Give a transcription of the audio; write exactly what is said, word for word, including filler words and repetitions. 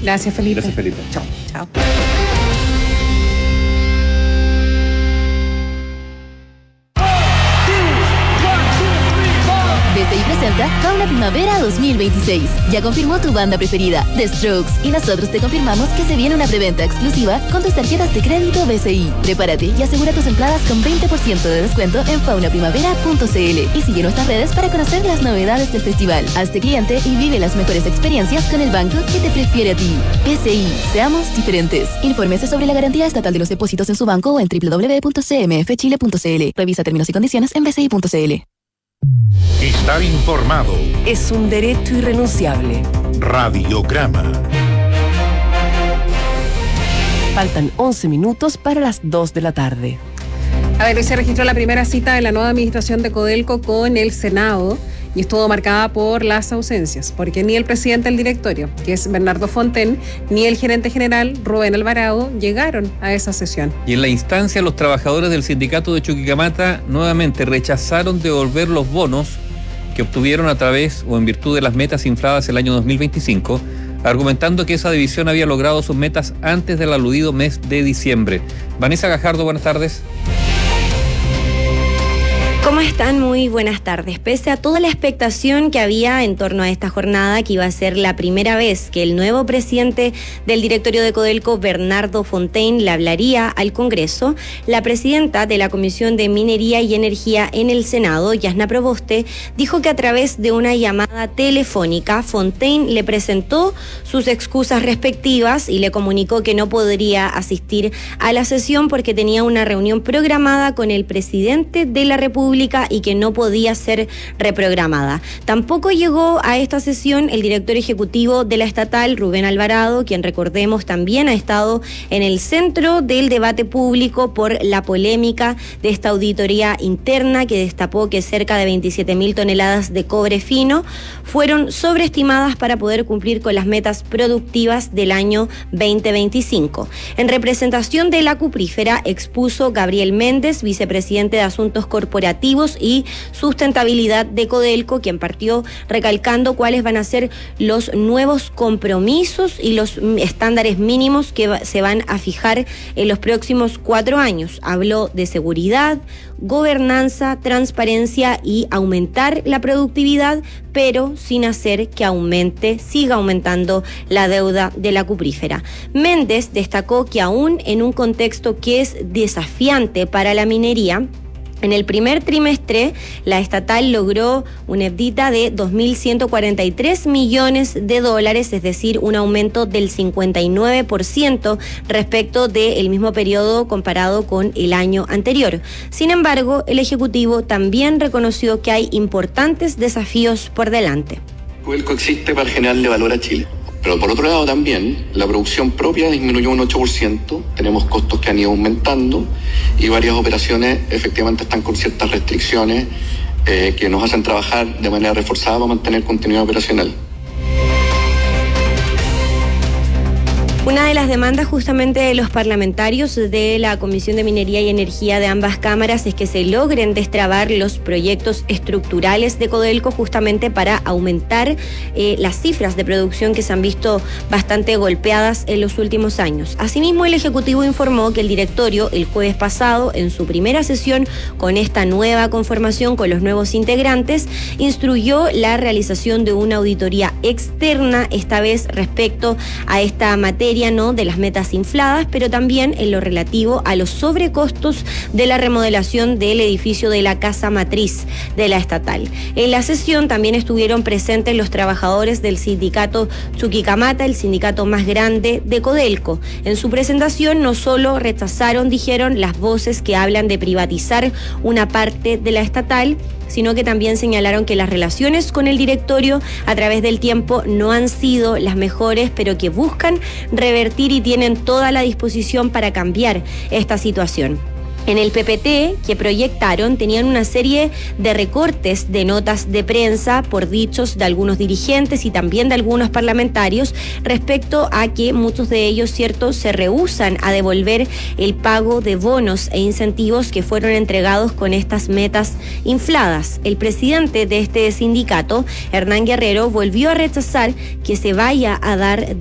Gracias, Felipe. Gracias, Felipe. Chao. Chao. B C I presenta Fauna Primavera dos mil veintiséis. Ya confirmó tu banda preferida, The Strokes, y nosotros te confirmamos que se viene una preventa exclusiva con tus tarjetas de crédito B C I. Prepárate y asegura tus entradas con veinte por ciento de descuento en fauna primavera punto c l y sigue nuestras redes para conocer las novedades del festival. Hazte cliente y vive las mejores experiencias con el banco que te prefiere a ti. B C I, seamos diferentes. Infórmese sobre la garantía estatal de los depósitos en su banco o en doble u doble u doble u punto c m f chile punto c l. Revisa términos y condiciones en b c i punto c l. Estar informado es un derecho irrenunciable. Radiograma. Faltan once minutos para las dos de la tarde. A ver, hoy se registró la primera cita de la nueva administración de Codelco con el Senado y estuvo marcada por las ausencias, porque ni el presidente del directorio, que es Bernardo Fontaine, ni el gerente general, Rubén Alvarado, llegaron a esa sesión. Y en la instancia, los trabajadores del sindicato de Chuquicamata nuevamente rechazaron devolver los bonos que obtuvieron a través o en virtud de las metas infladas el año dos mil veinticinco, argumentando que esa división había logrado sus metas antes del aludido mes de diciembre. Vanessa Gajardo, buenas tardes. ¿Cómo están? Muy buenas tardes. Pese a toda la expectación que había en torno a esta jornada, que iba a ser la primera vez que el nuevo presidente del directorio de Codelco, Bernardo Fontaine, le hablaría al Congreso, la presidenta de la Comisión de Minería y Energía en el Senado, Yasna Proboste, dijo que a través de una llamada telefónica, Fontaine le presentó sus excusas respectivas y le comunicó que no podría asistir a la sesión porque tenía una reunión programada con el presidente de la República y que no podía ser reprogramada. Tampoco llegó a esta sesión el director ejecutivo de la estatal, Rubén Alvarado, quien, recordemos, también ha estado en el centro del debate público por la polémica de esta auditoría interna que destapó que cerca de veintisiete mil toneladas de cobre fino fueron sobreestimadas para poder cumplir con las metas productivas del año veinte veinticinco. En representación de la cuprífera expuso Gabriel Méndez, vicepresidente de Asuntos Corporativos y Sustentabilidad de Codelco, quien partió recalcando cuáles van a ser los nuevos compromisos y los estándares mínimos que se van a fijar en los próximos cuatro años. Habló de seguridad, gobernanza, transparencia y aumentar la productividad, pero sin hacer que aumente, siga aumentando la deuda de la cuprífera. Méndez destacó que aún en un contexto que es desafiante para la minería, en el primer trimestre, la estatal logró un EBITDA de dos mil ciento cuarenta y tres millones de dólares, es decir, un aumento del cincuenta y nueve por ciento respecto del mismo periodo comparado con el año anterior. Sin embargo, el Ejecutivo también reconoció que hay importantes desafíos por delante. Codelco existe para generarle valor a Chile. Pero por otro lado también, la producción propia disminuyó un ocho por ciento, tenemos costos que han ido aumentando y varias operaciones efectivamente están con ciertas restricciones eh, que nos hacen trabajar de manera reforzada para mantener continuidad operacional. Una de las demandas justamente de los parlamentarios de la Comisión de Minería y Energía de ambas cámaras es que se logren destrabar los proyectos estructurales de Codelco justamente para aumentar eh, las cifras de producción que se han visto bastante golpeadas en los últimos años. Asimismo, el Ejecutivo informó que el directorio el jueves pasado, en su primera sesión con esta nueva conformación, con los nuevos integrantes, instruyó la realización de una auditoría externa, esta vez respecto a esta materia, ¿no?, de las metas infladas, pero también en lo relativo a los sobrecostos de la remodelación del edificio de la casa matriz de la estatal. En la sesión también estuvieron presentes los trabajadores del sindicato Chuquicamata, el sindicato más grande de Codelco. En su presentación no solo rechazaron, dijeron, las voces que hablan de privatizar una parte de la estatal, sino que también señalaron que las relaciones con el directorio a través del tiempo no han sido las mejores, pero que buscan revertir y tienen toda la disposición para cambiar esta situación. En el P P T que proyectaron tenían una serie de recortes de notas de prensa por dichos de algunos dirigentes y también de algunos parlamentarios respecto a que muchos de ellos, cierto, se rehúsan a devolver el pago de bonos e incentivos que fueron entregados con estas metas infladas. El presidente de este sindicato, Hernán Guerrero, volvió a rechazar que se vaya a dar